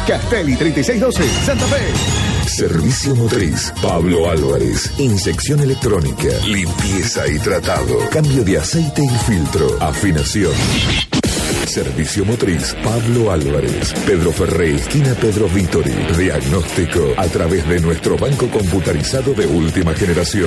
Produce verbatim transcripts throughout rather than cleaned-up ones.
Castelli treinta y seis doce, Santa Fe. Servicio Motriz Pablo Álvarez. Inyección electrónica, limpieza y tratado, cambio de aceite y filtro, afinación. Servicio Motriz Pablo Álvarez. Pedro Ferré, esquina Pedro Vítori. Diagnóstico a través de nuestro banco computarizado de última generación.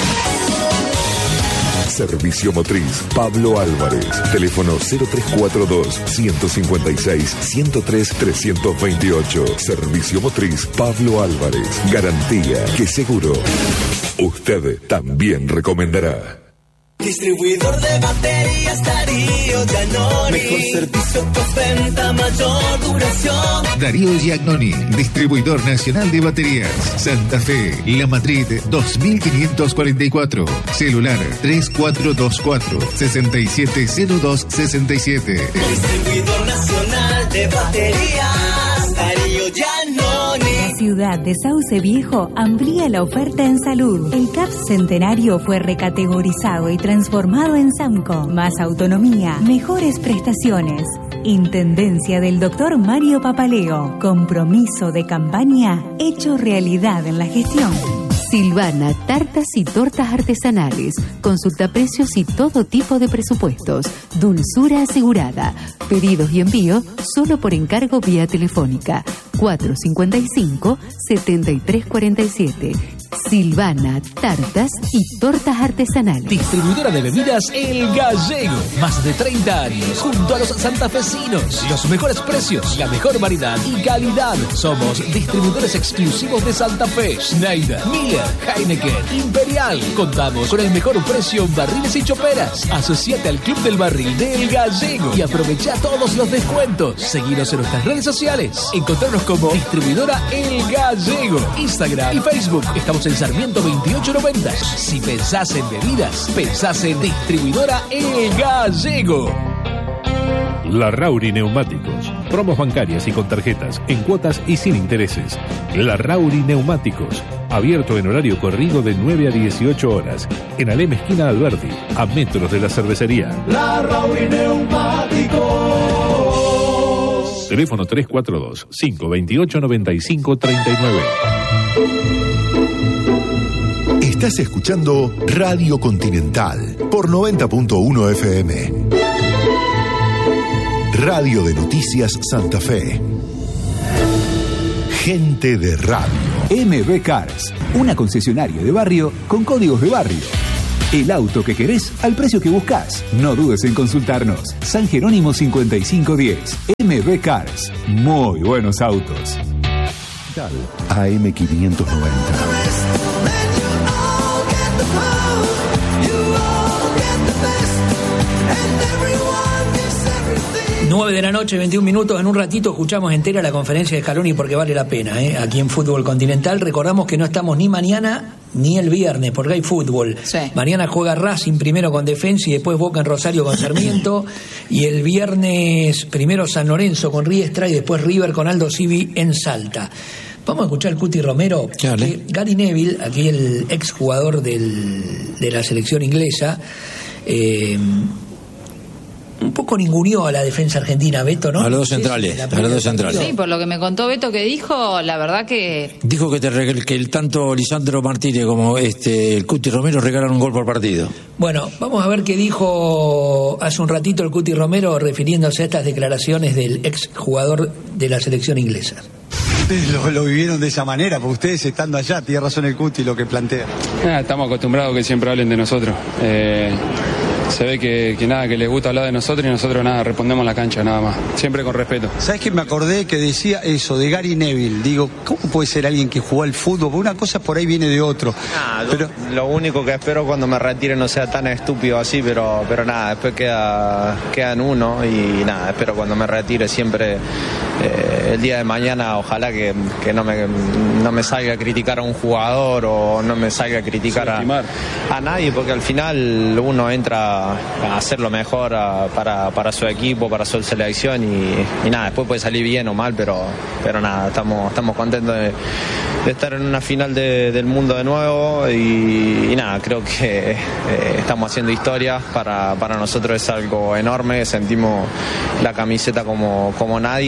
Servicio Motriz Pablo Álvarez. Teléfono cero tres cuatro dos, uno cinco seis, uno cero tres, tres dos ocho. Servicio Motriz Pablo Álvarez. Garantía que seguro usted también recomendará. Distribuidor de baterías Darío Giannoni. Mejor servicio, postventa, mayor duración. Darío Giannoni, distribuidor nacional de baterías. Santa Fe, La Madrid dos mil quinientos cuarenta y cuatro. Celular tres cuatro dos cuatro, seis siete cero dos seis siete. Distribuidor nacional de baterías Darío Giannoni. La ciudad de Sauce Viejo amplía la oferta en salud. El C A P Centenario fue recategorizado y transformado en SAMCO. Más autonomía, mejores prestaciones. Intendencia del doctor Mario Papaleo. Compromiso de campaña hecho realidad en la gestión. Silvana, tartas y tortas artesanales. Consulta precios y todo tipo de presupuestos. Dulzura asegurada. Pedidos y envío solo por encargo vía telefónica. cuatro cinco cinco, siete tres cuatro siete. Silvana, tartas y tortas artesanales. Distribuidora de bebidas El Gallego. Más de treinta años junto a los santafesinos. Los mejores precios, la mejor variedad y calidad. Somos distribuidores exclusivos de Santa Fe. Schneider, Miller, Heineken, Imperial. Contamos con el mejor precio en barriles y choperas. Asociate al Club del Barril de El Gallego y aprovecha todos los descuentos. Seguinos en nuestras redes sociales. Encontrarnos como Distribuidora El Gallego. Instagram y Facebook. Estamos en Sarmiento veintiocho noventa. Si pensás en bebidas, pensás en Distribuidora El Gallego. Larrauri Neumáticos. Promos bancarias y con tarjetas, en cuotas y sin intereses. Larrauri Neumáticos. Abierto en horario corrido de nueve a dieciocho horas. En Alem esquina Alberdi, a metros de la cervecería. Larrauri Neumáticos. Teléfono tres cuatro dos, cinco dos ocho, nueve cinco tres nueve. Estás escuchando Radio Continental por noventa punto uno F M. Radio de Noticias Santa Fe. Gente de radio. M B Cars, una concesionaria de barrio con códigos de barrio. El auto que querés al precio que buscás. No dudes en consultarnos. San Jerónimo cincuenta y cinco diez. M B Cars. Muy buenos autos. A M quinientos noventa. nueve de la noche, veintiún minutos. En un ratito escuchamos entera la conferencia de Scaloni porque vale la pena, ¿eh? Aquí en Fútbol Continental. Recordamos que no estamos ni mañana ni el viernes porque hay fútbol. Sí. Mañana juega Racing primero con Defensa y después Boca en Rosario con Sarmiento. Y el viernes primero San Lorenzo con Riestra y después River con Aldo Civi en Salta. Vamos a escuchar al Cuti Romero. Que Gary Neville, aquí el exjugador del, de la selección inglesa, eh, un poco ninguneó a la defensa argentina, Beto, ¿no? A los dos centrales, a los dos centrales. Sí, por lo que me contó Beto que dijo, la verdad que... Dijo que, te, que el tanto Lisandro Martínez como este el Cuti Romero regalan un gol por partido. Bueno, vamos a ver qué dijo hace un ratito el Cuti Romero refiriéndose a estas declaraciones del exjugador de la selección inglesa. Ustedes lo, lo vivieron de esa manera, porque ustedes estando allá, tiene razón el Cuti lo que plantea. Ah, estamos acostumbrados a que siempre hablen de nosotros. Eh... Se ve que, que nada, que les gusta hablar de nosotros y nosotros nada, respondemos en la cancha nada más, siempre con respeto. ¿Sabes qué? Me acordé que decía eso de Gary Neville. Digo, ¿cómo puede ser alguien que jugó al fútbol? Porque una cosa por ahí viene de otro. Nah, pero... Lo único que espero cuando me retire no sea tan estúpido así, pero, pero nada, después queda, queda en uno y nada, espero cuando me retire siempre eh, el día de mañana, ojalá que, que no, me, no me salga a criticar a un jugador o no me salga a criticar a, a nadie, porque al final uno entra a hacer lo mejor a, para, para su equipo, para su selección y, y nada, después puede salir bien o mal, pero, pero nada, estamos, estamos contentos de, de estar en una final de, del mundo de nuevo y, y nada, creo que eh, estamos haciendo historia, para, para nosotros es algo enorme, sentimos la camiseta como, como nadie y,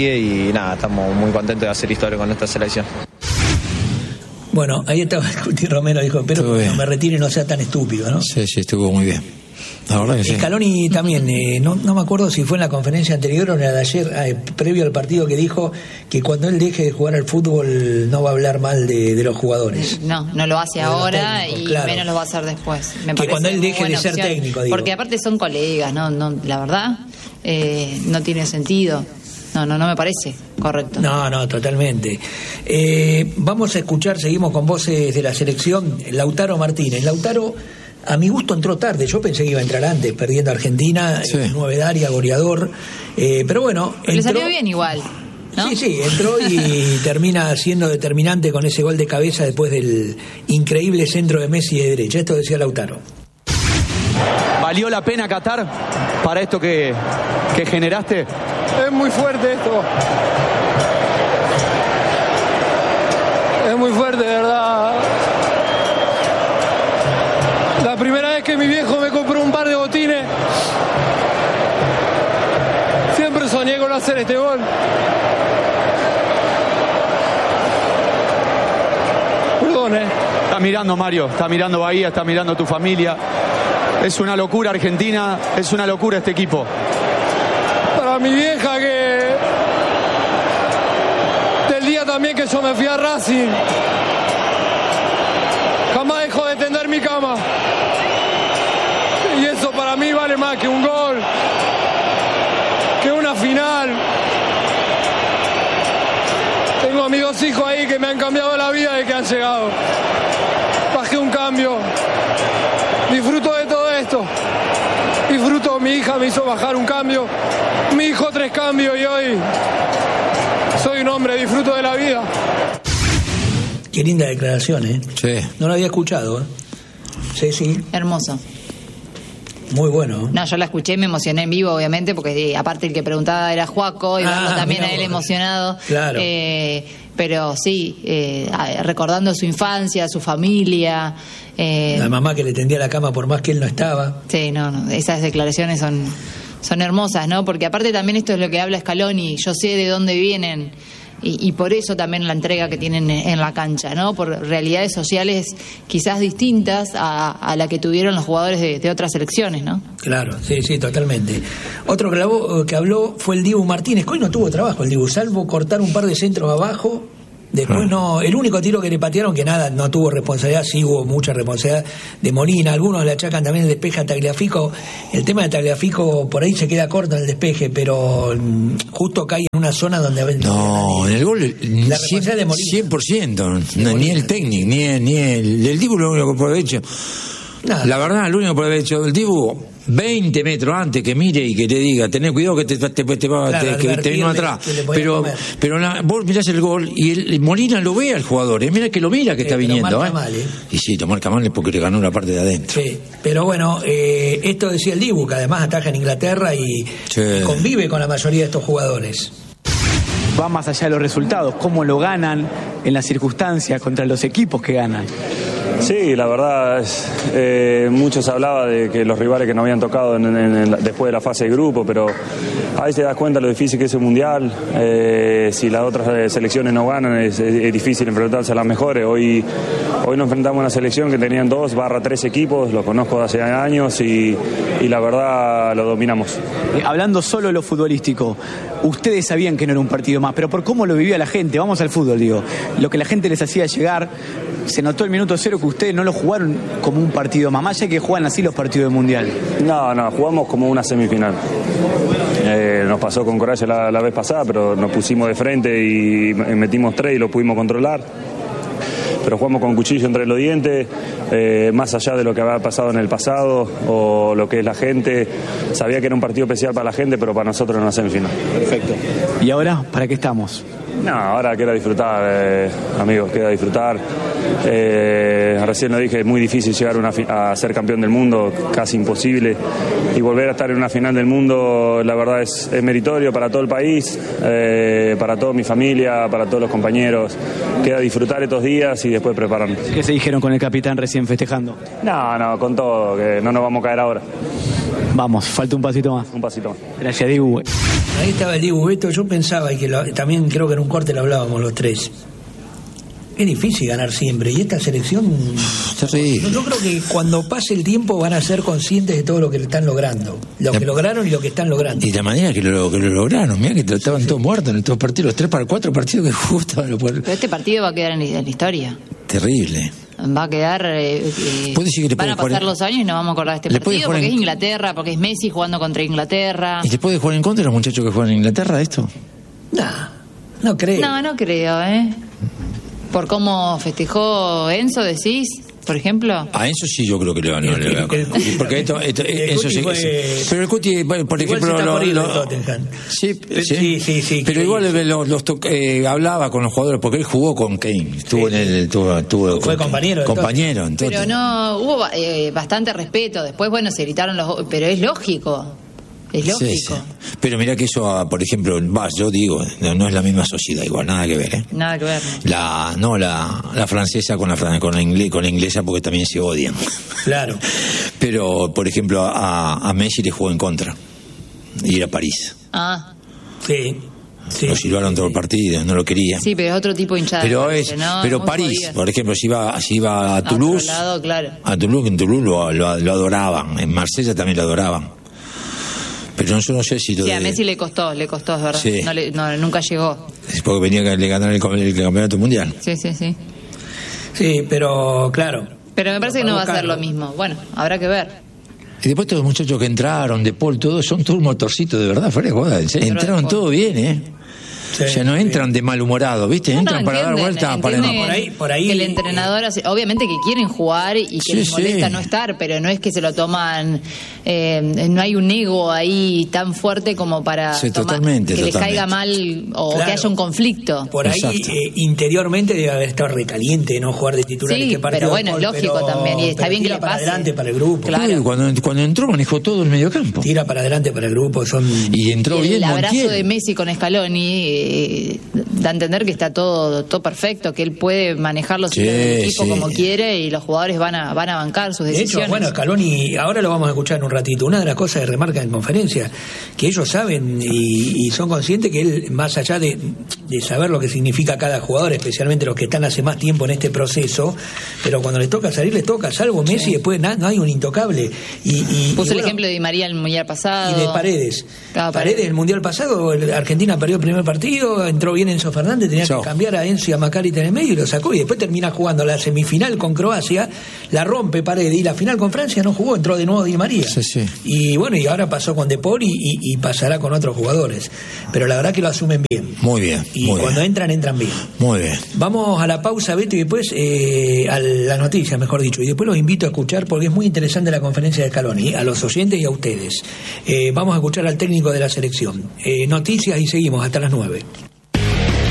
y nada, estamos muy contentos de hacer historia con esta selección. Bueno, ahí estaba el Cuti Romero, dijo, espero que no me retire y no sea tan estúpido, ¿no? Sí, sí, estuvo muy bien. La verdad que sí. Scaloni también, eh, no, no me acuerdo si fue en la conferencia anterior o en la de ayer, eh, previo al partido, que dijo que cuando él deje de jugar al fútbol no va a hablar mal de, de los jugadores. No, no lo hace ahora técnicos, y claro. menos lo va a hacer después. Me que cuando él deje de ser opción, técnico, digo. Porque aparte son colegas, no, no, la verdad, eh, no tiene sentido. No, no, no me parece correcto. No, no, totalmente. Eh, vamos a escuchar, seguimos con voces de la selección, Lautaro Martínez. Lautaro, a mi gusto entró tarde, yo pensé que iba a entrar antes, perdiendo a Argentina, sí. nueve área, goleador, eh, pero bueno... Pero entró, le salió bien igual, ¿no? Sí, sí, entró y termina siendo determinante con ese gol de cabeza después del increíble centro de Messi de derecha. Esto decía Lautaro. ¿Valió la pena Qatar para esto que, que generaste? Es muy fuerte esto. Es muy fuerte, de verdad. La primera vez que mi viejo me compró un par de botines, siempre soñé con hacer este gol. Perdón, eh. Está mirando Mario, está mirando Bahía, está mirando tu familia. Es una locura Argentina, es una locura este equipo. Para mi vieja, que del día también que yo me fui a Racing, jamás dejó de tender mi cama. Y eso para mí vale más que un gol, que una final. Tengo a mis dos hijos ahí que me han cambiado la vida desde que han llegado. Bajé un cambio. Disfruto de todo esto. Disfruto, mi hija me hizo bajar un cambio. Mi hijo tres cambios y hoy soy un hombre, disfruto de la vida. Qué linda declaración, ¿eh? Sí. No la había escuchado, ¿eh? Sí, sí. Hermoso. Muy bueno. No, yo la escuché y me emocioné en vivo, obviamente, porque eh, aparte el que preguntaba era Juaco, y ah, también a él emocionado. Claro. Eh, pero sí, eh, recordando su infancia, su familia. Eh, la mamá que le tendía la cama por más que él no estaba. Sí, no, no, esas declaraciones son, son hermosas, ¿no? Porque aparte también esto es lo que habla Scaloni, yo sé de dónde vienen. Y, y por eso también la entrega que tienen en la cancha, ¿no? Por realidades sociales quizás distintas a, a la que tuvieron los jugadores de, de otras selecciones, ¿no? Claro, sí, sí, totalmente. Otro que habló, que habló fue el Dibu Martínez, que hoy no tuvo trabajo el Dibu, salvo cortar un par de centros abajo. Después no, el único tiro que le patearon, que nada, no tuvo responsabilidad, sí hubo mucha responsabilidad de Molina, algunos le achacan también el despeje a Tagliafico. El tema de Tagliafico por ahí se queda corto en el despeje, pero justo cae en una zona donde... No, en el gol la responsabilidad de Molina. cien por ciento, no, ni el técnico, ni el, ni el, el Dibu lo único que puede haber hecho. Nada. La verdad, lo único que puede haber hecho el Dibu, veinte metros antes que mire y que te diga, tenés cuidado que te, te, te, te va claro, te, que te vino atrás. Pero, pero la, vos mirás el gol y el, el Molina lo ve al jugador, ¿eh? Mira que lo mira que sí, está viniendo. ¿eh? Mal, ¿eh? Y sí, lo marca mal porque le ganó la parte de adentro. Sí, pero bueno, eh, esto decía el Dibu, que además ataja en Inglaterra y, sí. y convive con la mayoría de estos jugadores. Va más allá de los resultados, cómo lo ganan en las circunstancias contra los equipos que ganan. Sí, la verdad, es, eh, muchos hablaba de que los rivales que no habían tocado en, en, en, después de la fase de grupo, pero ahí te das cuenta lo difícil que es el Mundial. Eh, si las otras selecciones no ganan, es, es, es difícil enfrentarse a las mejores. Hoy, hoy nos enfrentamos a una selección que tenían dos barra tres equipos, lo conozco de hace años y, y la verdad lo dominamos. Eh, hablando solo de lo futbolístico, ustedes sabían que no era un partido más, pero por cómo lo vivía la gente, vamos al fútbol, digo, lo que la gente les hacía llegar, se notó el minuto cero que ustedes no lo jugaron como un partido más, más allá que juegan así los partidos del Mundial. No, no, jugamos como una semifinal. Eh, nos pasó con Coraje la, la vez pasada, pero nos pusimos de frente y metimos tres y lo pudimos controlar. Pero jugamos con cuchillo entre los dientes, eh, más allá de lo que había pasado en el pasado o lo que es la gente. Sabía que era un partido especial para la gente, pero para nosotros era una semifinal. Perfecto. ¿Y ahora para qué estamos? No, ahora queda disfrutar, eh, amigos, queda disfrutar. Eh, recién lo dije, es muy difícil llegar una fi- a ser campeón del mundo, casi imposible. Y volver a estar en una final del mundo, la verdad es, es meritorio para todo el país, eh, para toda mi familia, para todos los compañeros. Queda disfrutar estos días y después prepararnos. ¿Qué se dijeron con el capitán recién festejando? No, no, con todo, que no nos vamos a caer ahora. Vamos, falta un pasito más. Un pasito más. Gracias, Dibu. Ahí estaba el Dibu Beto, yo pensaba, y que lo, también creo que en un corte lo hablábamos los tres. Es difícil ganar siempre, y esta selección, terrible. Yo creo que cuando pase el tiempo van a ser conscientes de todo lo que están logrando, lo que lograron y lo que están logrando. Y la manera que lo, que lo lograron, mira que estaban todos muertos en estos partidos, los tres para cuatro partidos que jugó estaban los Pero este partido va a quedar en, en la historia. Terrible. Va a quedar. Eh, eh, decir que le van a pasar jugar... los años y no vamos a acordar de este partido porque en... es Inglaterra, porque es Messi jugando contra Inglaterra. ¿Y se puede jugar en contra de los muchachos que juegan en Inglaterra esto? No, no creo. No, no creo, ¿eh? Por cómo festejó Enzo, decís, por ejemplo. A Enzo sí yo creo que le van a ganar. Porque esto, esto, Enzo sí. Fue... Pero el Cuti, por ejemplo. Lo, lo, sí, sí, sí, sí, sí. Pero igual los, los eh, hablaba con los jugadores, porque él jugó con Kane. Estuvo sí, en el. Tuvo, tuvo, fue con, compañero. Compañero, entonces. Pero no, hubo eh, bastante respeto. Después, bueno, se gritaron los. Pero es lógico. Es lógico. Sí, sí. Pero mira que eso, por ejemplo, va, yo digo, no, no es la misma sociedad, igual, nada que ver, ¿eh? Nada que ver. La, no, la, la francesa con la, con la inglés, con la inglesa, porque también se odian. Claro. Pero, por ejemplo, a, a Messi le jugó en contra. Ir a París. Ah. Sí. Sí, lo silbaron todo el partido, no lo quería. Sí, pero es otro tipo de hinchada. Pero es, ¿no? Pero París, jodida. Por ejemplo, si iba, si iba a Toulouse, a, lado, claro. a Toulouse, en Toulouse lo, lo, lo adoraban, en Marsella también lo adoraban. Pero yo no sé si... Sí, de... a Messi le costó, le costó, es verdad. Sí. No le, no, nunca llegó. Es porque venía a ganar el, el campeonato mundial. Sí, sí, sí. Sí, pero claro. Pero me parece que no va a ser lo mismo. Bueno, habrá que ver. Y después todos los muchachos que entraron, De Paul, todos son todos motorcitos, de verdad, fuera de joda. Entraron todo bien, ¿eh? Sí, o sea, no entran sí. de malhumorado, ¿viste? No, entran no, para dar vuelta. Para no, por ahí, por ahí. Que el entrenador hace, obviamente que quieren jugar y que sí, les molesta sí. no estar, pero no es que se lo toman, eh, no hay un ego ahí tan fuerte como para sí, tomar, totalmente, que totalmente. les caiga mal o claro. que haya un conflicto. Por ahí eh, interiormente debe haber estado recaliente no jugar de titular sí, este partido. Pero bueno, gol, es lógico pero, también y está bien que le para pase. adelante para el grupo. Claro. Cuando, cuando entró manejó todo el mediocampo. Tira para adelante para el grupo. Son... Y entró y bien el abrazo Montiel. de Messi con Scaloni eh, da a entender que está todo todo perfecto, que él puede manejar los hilos sí, del equipo sí. como quiere y los jugadores van a van a bancar sus decisiones. De hecho, bueno, Scaloni, ahora lo vamos a escuchar en un ratito, una de las cosas que remarca en conferencia, que ellos saben y, y son conscientes que él, más allá de, de saber lo que significa cada jugador, especialmente los que están hace más tiempo en este proceso, pero cuando les toca salir, les toca, salvo Messi, sí. después na, no hay un intocable. Y, y, Puso y el bueno, ejemplo de Di María el Mundial pasado. Y de Paredes. Claro, Paredes, Paredes, el Mundial pasado, Argentina perdió el primer partido, entró bien Enzo Fernández, tenía Chau. que cambiar a Enzo y a Macalister en el medio y lo sacó, y después termina jugando la semifinal con Croacia, la rompe Paredes, y la final con Francia no jugó, entró de nuevo Di María. Sí, sí. Y bueno, y ahora pasó con De Paul y, y, y pasará con otros jugadores. Pero la verdad que lo asumen bien. Muy bien. Y muy cuando bien. entran, entran bien. Muy bien. Vamos a la pausa, Beto, y después eh, a la noticia, mejor dicho. Y después los invito a escuchar, porque es muy interesante la conferencia de Scaloni, a los oyentes y a ustedes. Eh, vamos a escuchar al técnico de la selección. Eh, noticias y seguimos hasta las nueve.